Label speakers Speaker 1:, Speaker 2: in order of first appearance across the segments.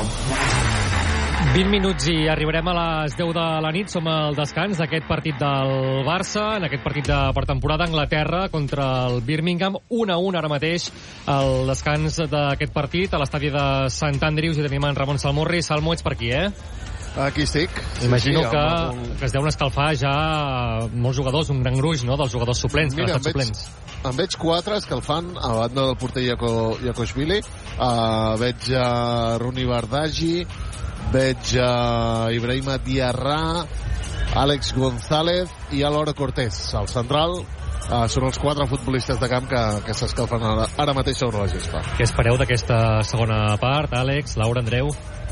Speaker 1: 20 minuts i arribarem a les 10 de la nit. Som al descans d'aquest partit del Barça, en aquest partit de pretemporada, Anglaterra contra el Birmingham. 1-1 ara mateix el descans d'aquest partit a l'estadi de Sant Andrews, i tenim en Ramon Salmurri. Salmo, ets per aquí, eh?
Speaker 2: Aquí estic.
Speaker 1: Imagino que es deuen escalfar ja molts jugadors, un gran gruix, no?, dels jugadors suplents.
Speaker 2: Mira, en veig 4 escalfant a banda del porter Yakoshvili. Veig Rooney Bardghji, veig Ibrahima Diarra, Àlex González i Álvaro Cortés. Al central són els 4 futbolistes de camp que s'escalfen ara mateix sobre la gespa.
Speaker 1: Què espereu d'aquesta segona part, Àlex, Laura, Andreu?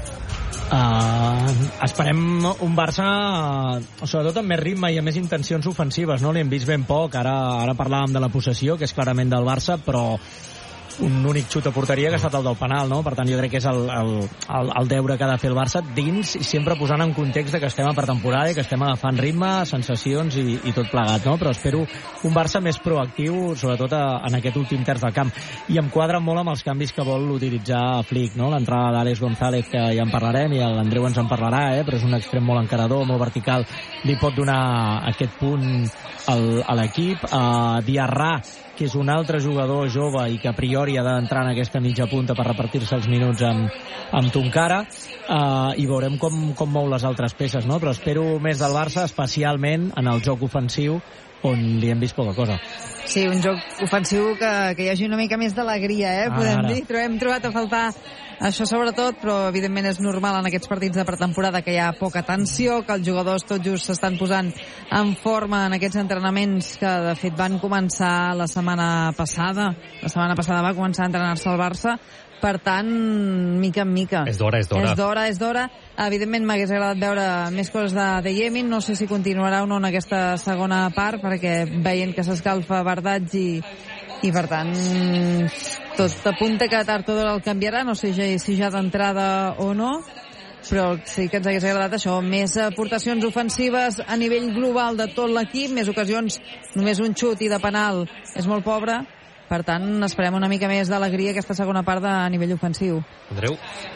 Speaker 3: Esperem un Barça sobretot amb més ritme i amb més intencions ofensives, no? L'hem vist ben poc. Ara parlàvem de la possessió, que és clarament del Barça, però un únic xut a porteria que ha estat el del penal, no? Per tant, jo crec que és el deure que ha de fer el Barça dins, i sempre posant en context que estem a pretemporada i que estem agafant ritme, sensacions i tot plegat, no? Però espero un Barça més proactiu, sobretot en aquest últim terç del camp, i em quadra molt amb els canvis que vol utilitzar Flick, no? L'entrada d'Àlex González, que ja en parlarem, i l'Andreu ens en parlarà, però és un extrem molt encarador, molt vertical, li pot donar aquest punt a l'equip. Diarra, que és un altre jugador jove i que a priori ha d'entrar en aquesta mitja punta per repartir-se els minuts amb Tonkara, i veurem com mou les altres peces, no? Però espero més del Barça, especialment en el joc ofensiu, on li hem vist poca cosa.
Speaker 4: Sí, un joc ofensiu que hi hagi una mica més d'alegria, podem dir. Però hem trobat a faltar això sobretot, però evidentment és normal en aquests partits de pretemporada que hi ha poca tensió, que els jugadors tot just s'estan posant en forma en aquests entrenaments que de fet van començar la setmana passada. La setmana passada va començar a entrenar-se al Barça. Per tant, mica en mica.
Speaker 1: És d'hora.
Speaker 4: Evidentment m'hagués agradat veure més coses de Yemin. No sé si continuarà o no en aquesta segona part, perquè veient que s'escalfa Bardghji, i per tant tot apunta que tard o d'hora el canviarà. No sé si ja d'entrada o no, però sí que ens hagués agradat això, més aportacions ofensives a nivell global de tot l'equip, més ocasions, només un xut i de penal és molt pobre. Per tant, esperem una mica més d'alegria aquesta segona part a nivell ofensiu.
Speaker 1: Andreu?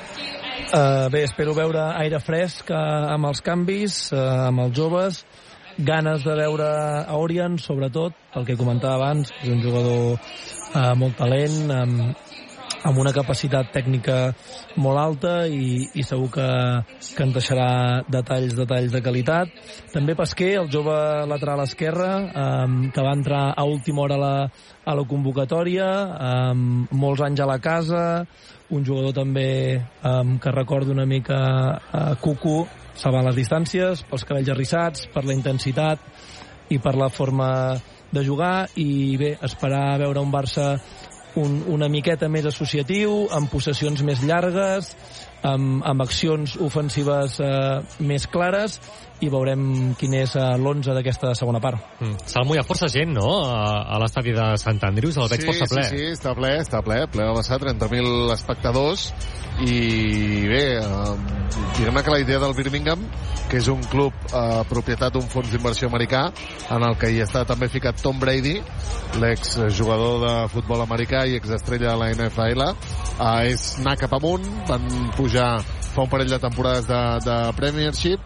Speaker 3: Bé, espero veure aire fresc amb els canvis, amb els joves, ganes de veure a Orient, sobretot, pel que comentava abans, és un jugador molt talent, amb una capacitat tècnica molt alta, i segur que ens deixarà detalls de qualitat. També Pesquer, el jove lateral esquerre, que va entrar a última hora a la convocatòria, molts anys a la casa, un jugador també que recorda una mica Cucu, salvant les distàncies, pels cabells arrissats, per la intensitat i per la forma de jugar. I bé, esperar veure un Barça una miqueta més associatiu, amb possessions més llargues, amb accions ofensives més clares, i veurem quin és l'11 d'aquesta segona part.
Speaker 1: Salmo, hi ha força gent, no?, a l'estadi de Sant Andrews, el veig força ple.
Speaker 2: Sí, està ple va passar 30.000 espectadors, i bé, diguem-ne que la idea del Birmingham, que és un club propietat d'un fons d'inversió americà, en el que hi està també ficat Tom Brady, l'exjugador de futbol americà i exestrella de la NFL, és anar cap amunt. Van pujar fa un parell de temporades de Premiership,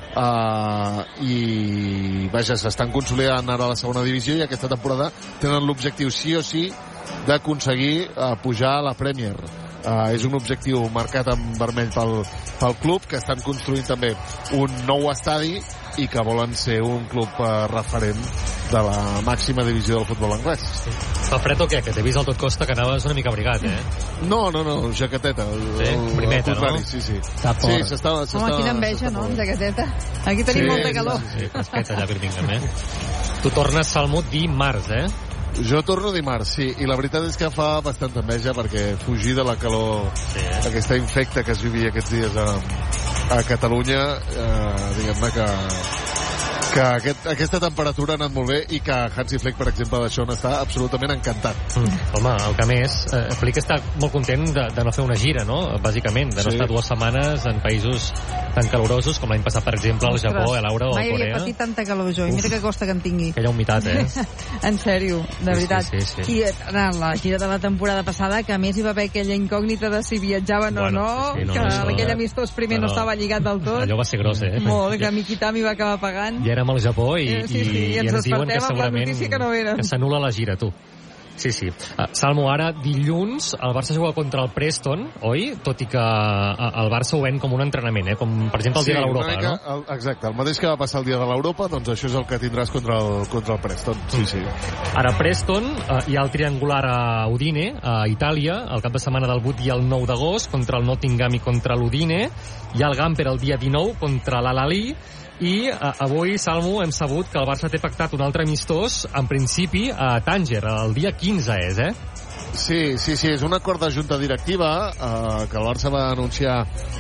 Speaker 2: i vaja, s'estan consolidant ara a la segona divisió, i aquesta temporada tenen l'objectiu sí o sí d'aconseguir pujar a la Premier. És un objectiu marcat en vermell pel club, que estan construint també un nou estadi i que volen ser un club referent de la màxima divisió del futbol anglès.
Speaker 1: Fa fred o què? Que t'he vist al tot costa que anaves una mica abrigat,
Speaker 2: No, jaqueteta.
Speaker 1: Primeta, no?
Speaker 2: Sí.
Speaker 3: Està fort.
Speaker 4: Home, quina enveja, no?, amb jaqueteta. Aquí tenim molta calor.
Speaker 1: Sí, fresqueta allà a Birmingham, Tu tornes, Salmo, dimarts,
Speaker 2: Jo torno dimarts, sí, i la veritat és que fa bastanta enveja, perquè fugir de la calor, aquesta infecta que es vivia aquests dies a Catalunya, diguem-ne que que aquesta temperatura ha anat molt bé i que Hansi Flick, per exemple, d'això n'està absolutament encantat.
Speaker 1: Home, el que més, Flick està molt content de no fer una gira, no? Bàsicament, de no estar 2 setmanes en països tan calorosos com l'any passat, per exemple, al Japó, a Laura, o a Corea.
Speaker 4: Mai havia patit tanta calor, jo, i mira que costa que en tingui.
Speaker 1: Aquella humitat,
Speaker 4: En sèrio, de veritat.
Speaker 1: Sí.
Speaker 4: I en la gira de la temporada passada, que a més hi va haver aquella incògnita de si viatjaven o no, que aquell amistós primer no estava lligat del tot.
Speaker 1: Allò va ser gros,
Speaker 4: Molt, que Mikitami va acabar pagant.
Speaker 1: I érem al Japó i ens diuen que segurament
Speaker 4: que
Speaker 1: s'anul·la la gira, tu. Sí. Salmo, ara dilluns el Barça juga contra el Preston, oi? Tot i que el Barça ho ven com un entrenament, com per exemple el dia de l'Europa, no?
Speaker 2: Exacte, el mateix que va passar el dia de l'Europa, doncs això és el que tindràs contra el Preston. Sí.
Speaker 1: Ara Preston, hi ha el triangular a Udine, a Itàlia, el cap de setmana del 8 i el 9 d'agost, contra el Nottingham i contra l'Udine. Hi ha el Gamper el dia 19 contra l'Al-Ahly. I avui, Salmo, hem sabut que el Barça té pactat un altre amistós, en principi, a Tànger, el dia 15 és,
Speaker 2: Sí, és un acord de junta directiva que el Barça va anunciar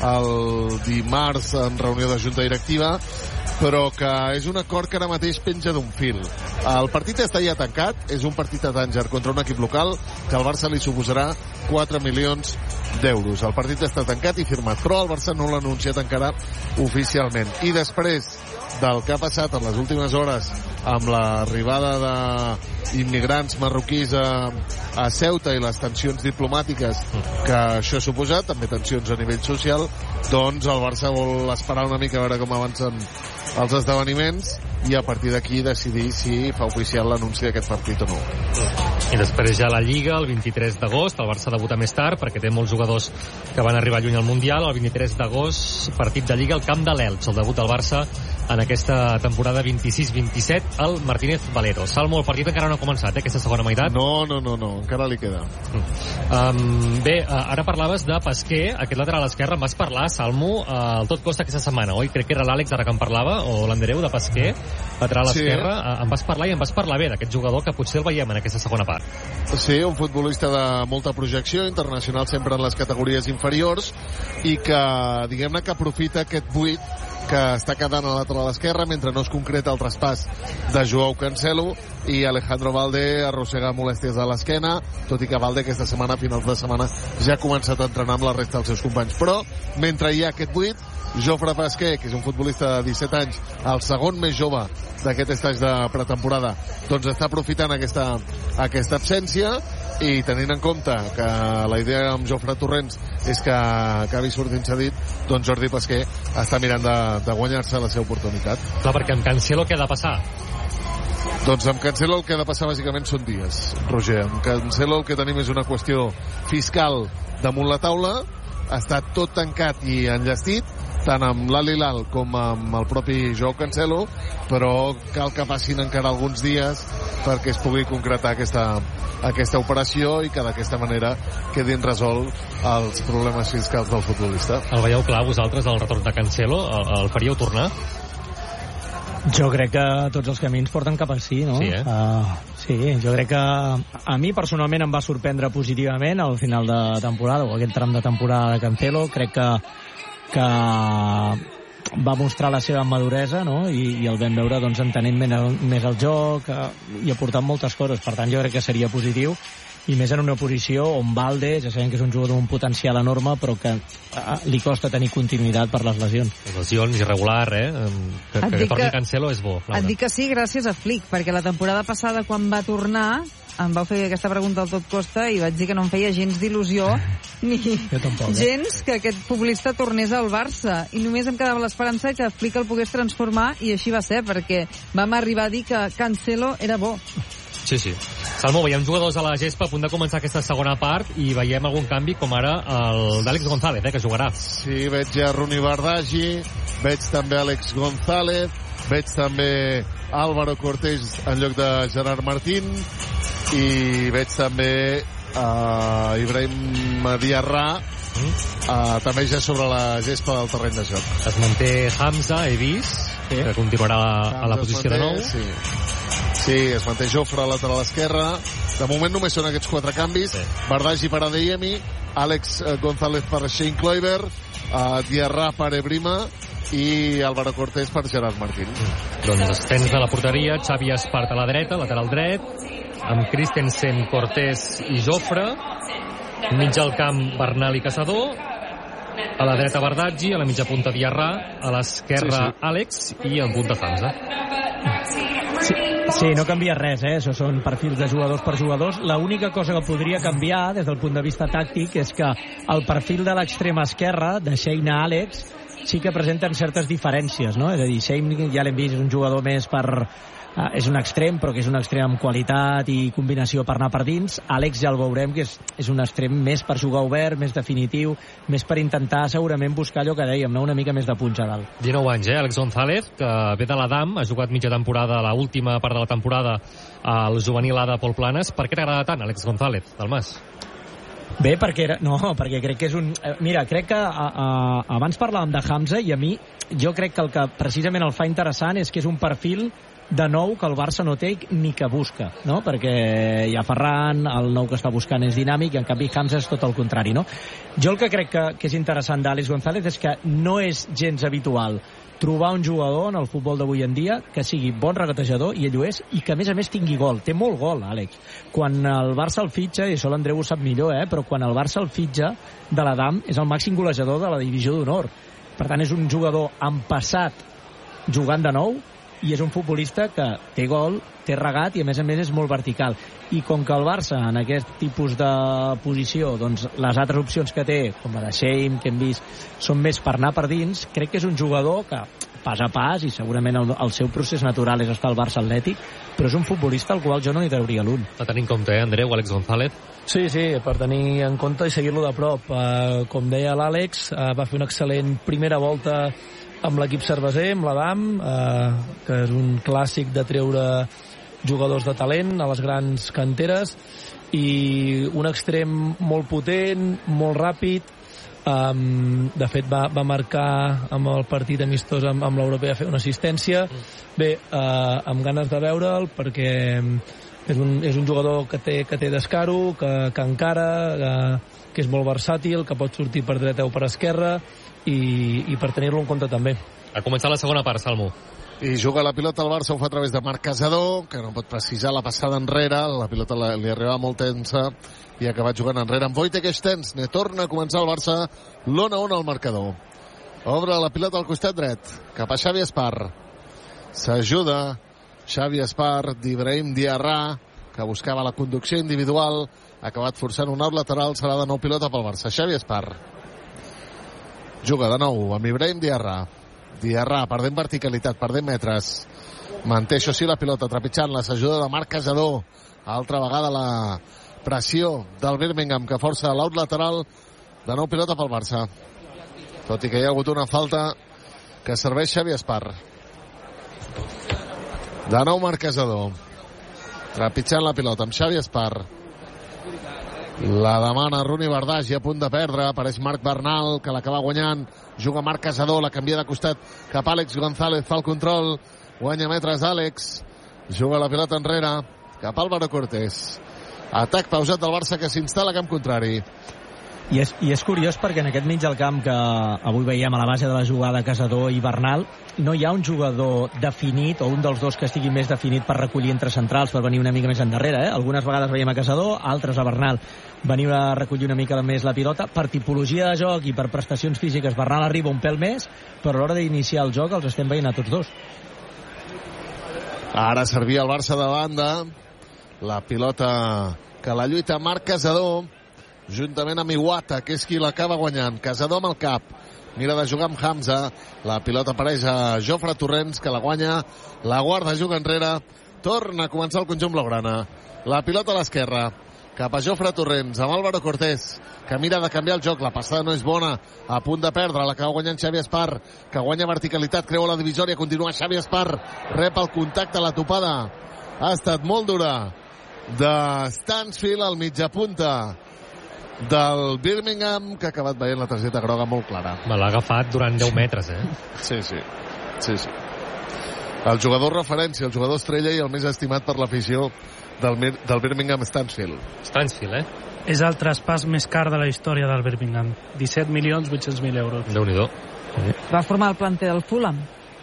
Speaker 2: el dimarts en reunió de junta directiva, però que és un acord que ara mateix penja d'un fil. El partit està ja tancat, és un partit a Tànger contra un equip local que al Barça li suposarà 4 milions d'euros. El partit està tancat i firmat, però el Barça no l'ha anunciat encara oficialment. I després del que ha passat en les últimes hores amb l'arribada d'immigrants marroquís a Ceuta i les tensions diplomàtiques que això ha suposat, també tensions a nivell social, doncs el Barça vol esperar una mica a veure com avancen els esdeveniments i a partir d'aquí decidir si fa oficial l'anunci d'aquest partit o no.
Speaker 1: I després ja la Lliga, el 23 d'agost, el Barça debuta més tard perquè té molts jugadors que van arribar lluny al Mundial. El 23 d'agost, partit de Lliga, el camp de l'Elx, el debut del Barça en aquesta temporada 26-27 al Martínez Valero. Salmo, el partit encara no ha començat, aquesta segona meitat?
Speaker 2: No, encara li queda.
Speaker 1: Bé, ara parlaves de Pesquer, aquest lateral esquerre. Em vas parlar, Salmo, el Tot Costa aquesta setmana, oi? Crec que era l'Àlex ara que en parlava, o l'Andreu, de Pesquer, lateral esquerre. Em vas parlar i em vas parlar bé d'aquest jugador que potser el veiem en aquesta segona part.
Speaker 2: Sí, un futbolista de molta projecció, internacional sempre en les categories inferiors, i que, diguem-ne, que aprofita aquest buit que està quedant a lateral esquerra mentre no es concreta el traspàs de Joao Cancelo, i Alejandro Balde arrossega molèsties a l'esquena, tot i que Balde aquesta setmana, a finals de setmana, ja ha començat a entrenar amb la resta dels seus companys. Però, mentre hi ha aquest buit, Jofre Pesquer, que és un futbolista de 17 anys, el segon més jove d'aquest estatge de pretemporada, doncs està aprofitant aquesta absència, i tenint en compte que la idea amb Jofre Torrents és que acabi sortint cedit, doncs Jordi Pesquer està mirant de guanyar-se la seva oportunitat.
Speaker 1: Clar, perquè amb Cancelo què ha de passar?
Speaker 2: Doncs amb Cancelo el que ha de passar bàsicament són dies, Roger. Amb Cancelo el que tenim és una qüestió fiscal damunt la taula, està tot tancat i enllestit, tant amb l'Al-Hilal com amb el propi Joao Cancelo, però cal que passin encara alguns dies perquè es pugui concretar aquesta operació i que d'aquesta manera quedin resolts els problemes fiscals del futbolista.
Speaker 1: El veieu clar vosaltres, el retorn de Cancelo? El faríeu tornar?
Speaker 3: Jo crec que tots els camins porten cap així, no?
Speaker 1: Sí,
Speaker 3: sí, jo crec que a mi personalment em va sorprendre positivament al final de temporada, o aquest tram de temporada de Cancelo. Crec que va mostrar la seva maduresa, no? I el vam veure doncs, entenent més el joc i aportant moltes coses. Per tant, jo crec que seria positiu, i més en una posició on Balde, ja sabem que és un jugador d'un potencial enorme, però que li costa tenir continuïtat per les lesions.
Speaker 1: Lesions, irregular, que torni Cancelo és bo, Laura.
Speaker 4: Et dic que sí gràcies a Flick, perquè la temporada passada, quan va tornar, em vau fer aquesta pregunta al Tot Costa i vaig dir que no em feia gens d'il·lusió ni gens que aquest futbolista tornés al Barça, i només em quedava l'esperança que Flick el pogués transformar, i així va ser, perquè vam arribar a dir que Cancelo era bo.
Speaker 1: Sí. Salmo, veiem jugadors a la gespa a punt de començar aquesta segona part i veiem algun canvi, com ara el d'Àlex González, que jugarà.
Speaker 2: Sí, veig a Rooney Bardghji, veig també Àlex González, veig també Álvaro Cortés en lloc de Gerard Martín, i veig també Ibrahim Diarra també ja sobre la gespa del terreny de joc.
Speaker 1: Es manté Hamza, he vist, que continuarà a la posició de nou.
Speaker 2: Sí, es manté Jofre a lateral esquerra. De moment només són aquests 4 canvis. Bardghji per Adeyemi, Àlex González per Shane Kluivert, Diarra per Ebrima i Álvaro Cortés per Gerard Martín.
Speaker 1: Doncs estens de la porteria, Xavi Espart a la dreta, lateral dret, amb Christensen, Cortés i Jofre, mig al camp Bernal i Caçador, a la dreta Bardaggi, a la mitja punta Diarra, a l'esquerra Àlex i en punta Hamza.
Speaker 5: Sí, no canvia res, Això són perfils de jugadors per jugadors. L'única cosa que podria canviar des del punt de vista tàctic és que el perfil de l'extrema esquerra, de Shein a Àlex, sí que presenten certes diferències, no? És a dir, Shein ja l'hem vist, és un jugador més per... és un extrem, però que és un extrem amb qualitat i combinació per anar per dins. Àlex ja el veurem, que és un extrem més per jugar obert, més definitiu, més per intentar segurament buscar allò que dèiem, no? Una mica més de punx a dalt.
Speaker 1: 19 anys, Àlex González, que ve de l'Adam, ha jugat mitja temporada, l'última part de la temporada, al juvenil A de Pol Planes. Per què t'agrada tant, Àlex González, del Mas?
Speaker 5: Bé, perquè crec que és un... Mira, crec que abans parlàvem de Hamza i a mi, jo crec que el que precisament el fa interessant és que és un perfil de nou que el Barça no té ni que busca, no? Perquè hi ha Ferran, el nou que està buscant és dinàmic i en canvi Hamza és tot el contrari, no? Jo el que crec que és interessant d'Àlex González és que no és gens habitual trobar un jugador en el futbol d'avui en dia que sigui bon regatejador, i ell ho és, i que a més tingui gol. Té molt gol, Àlex. Quan el Barça el fitxa, i això l'Andreu ho sap millor, però quan el Barça el fitxa de l'Adam és el màxim golejador de la divisió d'honor. Per tant, és un jugador amb passat jugant de nou, i és un futbolista que té gol, té regat i a més és molt vertical. I com que el Barça en aquest tipus de posició, doncs les altres opcions que té, com la de Shein, que hem vist, són més per anar per dins, crec que és un jugador que pas a pas, i segurament el seu procés natural és estar al Barça Atlètic, però és un futbolista al qual jo no n'hi trauria l'un.
Speaker 1: A tenir en compte, Andreu, Àlex González?
Speaker 3: Sí, per tenir en compte i seguir-lo de prop. Com deia l'Àlex, va fer una excel·lent primera volta amb l'equip cerveser, amb l'Adam, que és un clàssic de treure jugadors de talent a les grans canteres, i un extrem molt potent, molt ràpid. De fet va marcar amb el partit amistós amb l'Europea, fer una assistència. Bé, amb ganes de veure'l, perquè és un jugador que té descaro, que encara, que és molt versàtil, que pot sortir per dreta o per esquerra, i per tenir-lo en compte també.
Speaker 1: Ha començat la segona part, Salmo.
Speaker 2: I juga la pilota al Barça, ho fa a través de Marc Casador, que no pot precisar la passada enrere, la pilota li arribava molt tensa i ha acabat jugant enrere amb Wojtek Stens. Ne torna a començar el Barça, l'1-1 al marcador. Obre la pilota al costat dret, cap a Xavi Espart. S'ajuda Xavi Espart d'Ibrahim Diarra, que buscava la conducció individual, ha acabat forçant un out lateral, serà de nou pilota pel Barça. Xavi Espart juga de nou amb Ibrahim Diarra. Diarra perdent verticalitat, perdent metres, manté això sí la pilota, trepitjant-la, s'ajuda de Marc Casador. Altra vegada la pressió del Birmingham, que força l'out lateral, de nou pilota pel Barça, tot i que hi ha hagut una falta que serveix Xavi Espart. De nou Marc Casador, trepitjant la pilota amb Xavi Espart. La demana Runi Bardaggi, a punt de perdre, apareix Marc Bernal, que l'acaba guanyant, juga Marc Casador, la canvia de costat cap a Àlex González, fa el control, guanya metres Àlex, juga la pilota enrere cap a Álvaro Cortés. Atac pausat del Barça, que s'instal·la a camp contrari.
Speaker 5: I és curiós perquè en aquest mig del camp que avui veiem a la base de la jugada Casador i Bernal, no hi ha un jugador definit o un dels dos que estigui més definit per recollir entre centrals, per venir una mica més endarrere. Algunes vegades veiem a Casador, altres a Bernal venir a recollir una mica més la pilota. Per tipologia de joc i per prestacions físiques, Bernal arriba un pèl més, però a l'hora d'iniciar el joc els estem veient a tots dos.
Speaker 2: Ara servia el Barça de banda, la pilota que la lluita Marc Casador juntament amb Iwata, que és qui l'acaba guanyant. Casador amb el cap, mira de jugar amb Hamza, la pilota apareix a Jofre Torrents, que la guanya, la guarda, juga enrere, torna a començar el conjunt blaugrana. La pilota a l'esquerra, cap a Jofre Torrents, amb Álvaro Cortés, que mira de canviar el joc, la passada no és bona, a punt de perdre, l'acaba guanyant Xavi Espart, que guanya verticalitat, creua la divisòria, continua Xavi Espart, rep el contacte, la topada ha estat molt dura de Stansfield, al mitjapunta del Birmingham, que ha acabat veient la targeta groga molt clara.
Speaker 1: Me l'ha agafat durant 10 metres,
Speaker 2: Sí. El jugador referència, el jugador estrella i el més estimat per l'afició del Birmingham, Stansfield.
Speaker 6: És el traspàs més car de la història del Birmingham. 17.800.000 euros.
Speaker 1: Déu-n'hi-do.
Speaker 4: Va formar el planter del Fulham.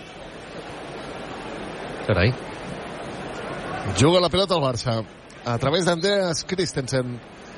Speaker 1: Carai.
Speaker 2: Juga la pilota al Barça a través d'Andreas Christensen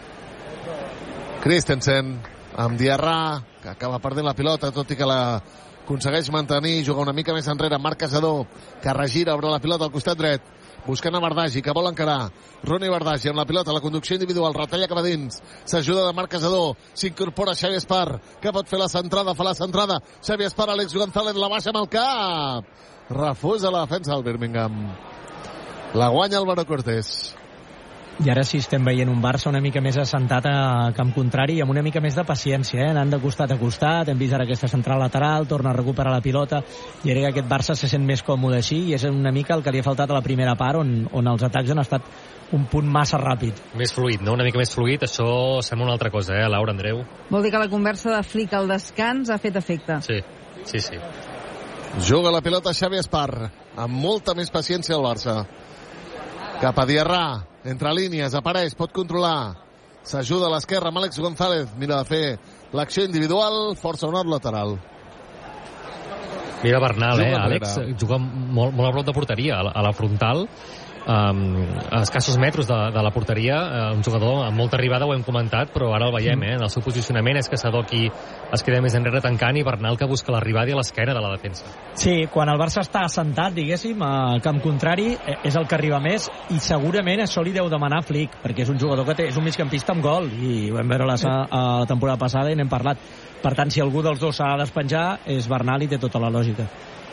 Speaker 2: amb Diarra, que acaba perdent la pilota, tot i que la aconsegueix mantenir, juga una mica més enrere. Marc Casador, que regira, obre la pilota al costat dret, buscant a Bardagi, que vol encarar. Ronnie Bardagi amb la pilota, la conducció individual, retalla cap a dins, s'ajuda de Marc Casador, s'incorpora Xavi Espar, que pot fer la centrada, fa la centrada, Xavi Espar, Àlex González, la baixa amb el cap, refusa la defensa del Birmingham, la guanya Álvaro Cortés.
Speaker 5: I ara sí estem veient un Barça una mica més assentat a camp contrari i amb una mica més de paciència, anant de costat a costat. Hem vist ara aquesta central lateral, torna a recuperar la pilota, i ara que aquest Barça se sent més còmode així, i és una mica el que li ha faltat a la primera part, on els atacs han estat un punt massa ràpid.
Speaker 1: Més fluid, no? Una mica més fluid. Això sembla una altra cosa, Laura, Andreu?
Speaker 4: Vol dir que la conversa de Flick al descans ha fet efecte.
Speaker 1: Sí.
Speaker 2: Juga la pilota Xavi Espar, amb molta més paciència el Barça. Cap a Diarra, entre línies, apareix, pot controlar, s'ajuda a l'esquerra amb Àlex González, mira de fer l'acció individual, força honor lateral.
Speaker 1: Mira Bernal, Àlex juga molt a prop de porteria, a la frontal, a escassos metres de la porteria, un jugador amb molta arribada, ho hem comentat, però ara el veiem, en el seu posicionament és Caçador qui es queda més enrere tancant, i Bernal que busca l'arribada i l'esquena de la defensa.
Speaker 5: Sí, quan el Barça està assentat, diguéssim, al camp contrari, és el que arriba més, i segurament això li deu demanar Flick, perquè és un jugador que és un migcampista amb gol, i ho vam veure la temporada passada i n'hem parlat. Per tant, si algú dels dos s'ha de despenjar, és Bernal, i té tota la lògica.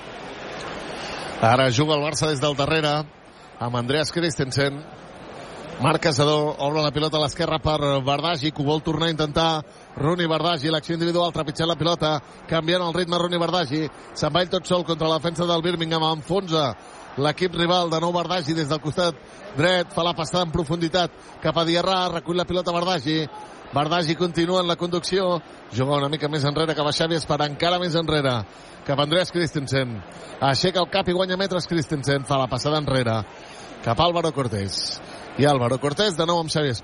Speaker 2: Ara juga el Barça des del darrere, amb Andreas Christensen. Marc Casador obre la pilota a l'esquerra per Bardagi, que ho vol tornar a intentar. Ronnie Bardagi, l'acció individual, trepitjant la pilota, canviant el ritme Ronnie Bardagi, se'n va ell tot sol contra la defensa del Birmingham, enfonsa l'equip rival. De nou Bardagi des del costat dret, fa la passada en profunditat cap a Diarra, recull la pilota Bardagi continua en la conducció, juga una mica més enrere cap a Xavi Espar, encara més enrere cap a Andreas Christensen, aixeca el cap i guanya metres Christensen, fa la passada enrere cap a Álvaro Cortés, i Álvaro Cortés de nou amb Xavi Espar.